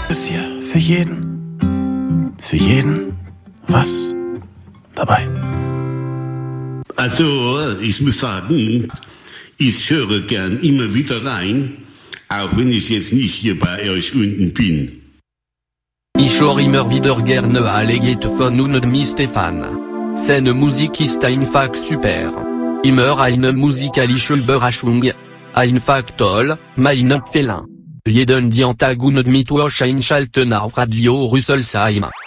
Ist hier für jeden was dabei. Also, ich muss sagen, ich höre gern immer wieder rein, auch wenn ich jetzt nicht hier bei euch unten bin. Ich höre immer wieder gerne alle Lieder von und mi Stefan. Seine Musik ist einfach super. Immer eine musikalische Überraschung. Einfach toll, mein Empfehlung. Jeden Dienstag und Mittwoch einschalten auf Radio Rüsselsheim.